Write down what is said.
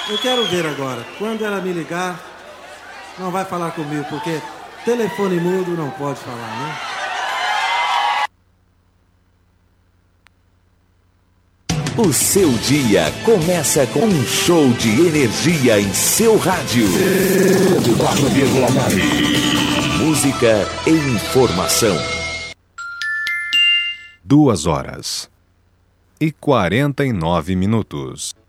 Eu quero ver agora. Quando ela me ligar, não vai falar comigo, porque telefone mudo não pode falar, né? O seu dia começa com um show de energia em seu rádio. 4,9. Música e informação. 2h49.